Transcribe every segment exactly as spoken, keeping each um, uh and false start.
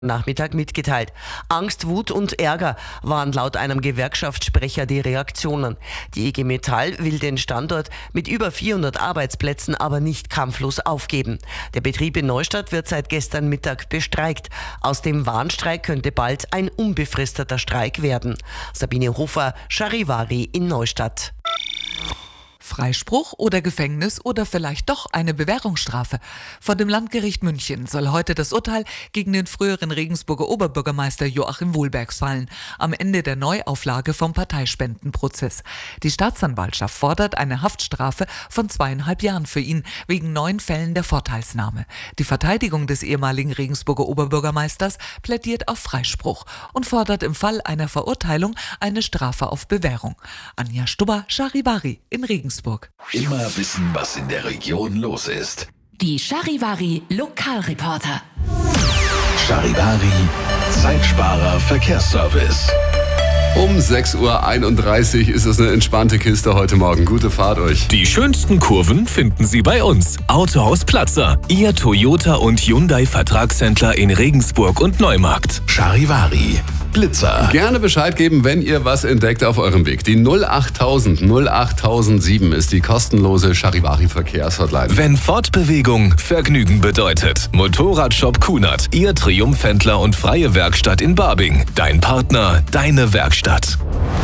Nachmittag mitgeteilt. Angst, Wut und Ärger waren laut einem Gewerkschaftssprecher die Reaktionen. Die I G Metall will den Standort mit über vierhundert Arbeitsplätzen aber nicht kampflos aufgeben. Der Betrieb in Neustadt wird seit gestern Mittag bestreikt. Aus dem Warnstreik könnte bald ein unbefristeter Streik werden. Sabine Hofer, Charivari in Neustadt. Freispruch oder Gefängnis oder vielleicht doch eine Bewährungsstrafe. Vor dem Landgericht München soll heute das Urteil gegen den früheren Regensburger Oberbürgermeister Joachim Wohlbergs fallen, am Ende der Neuauflage vom Parteispendenprozess. Die Staatsanwaltschaft fordert eine Haftstrafe von zweieinhalb Jahren für ihn, wegen neun Fällen der Vorteilsnahme. Die Verteidigung des ehemaligen Regensburger Oberbürgermeisters plädiert auf Freispruch und fordert im Fall einer Verurteilung eine Strafe auf Bewährung. Anja Stubber, Charivari in Regensburg. Immer wissen, was in der Region los ist. Die Charivari Lokalreporter. Charivari Zeitsparer Verkehrsservice. Um sechs Uhr einunddreißig ist es eine entspannte Kiste heute Morgen. Gute Fahrt euch. Die schönsten Kurven finden Sie bei uns. Autohaus Platzer, Ihr Toyota und Hyundai Vertragshändler in Regensburg und Neumarkt. Charivari Blitzer. Gerne Bescheid geben, wenn ihr was entdeckt auf eurem Weg. Die null achttausend null achttausendsieben ist die kostenlose Charivari Verkehrshotline. Wenn Fortbewegung Vergnügen bedeutet. Motorradshop Kunert, Ihr Triumphhändler und freie Werkstatt in Barbing. Dein Partner, deine Werkstatt.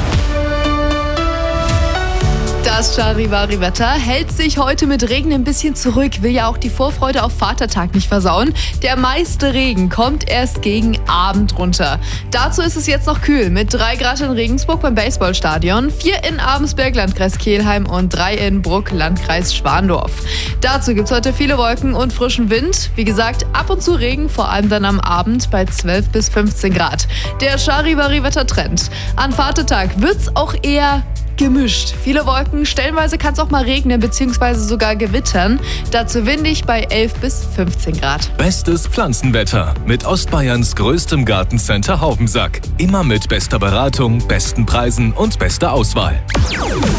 Das Charivari-Wetter hält sich heute mit Regen ein bisschen zurück, will ja auch die Vorfreude auf Vatertag nicht versauen. Der meiste Regen kommt erst gegen Abend runter. Dazu ist es jetzt noch kühl mit drei Grad in Regensburg beim Baseballstadion, vier in Abensberg, Landkreis Kelheim und drei in Bruck, Landkreis Schwandorf. Dazu gibt es heute viele Wolken und frischen Wind. Wie gesagt, ab und zu Regen, vor allem dann am Abend bei zwölf bis fünfzehn Grad. Der Charivari-Wettertrend. An Vatertag wird es auch eher gemischt. Viele Wolken, stellenweise kann es auch mal regnen bzw. sogar gewittern. Dazu windig bei elf bis fünfzehn Grad. Bestes Pflanzenwetter mit Ostbayerns größtem Gartencenter Haubensack. Immer mit bester Beratung, besten Preisen und bester Auswahl.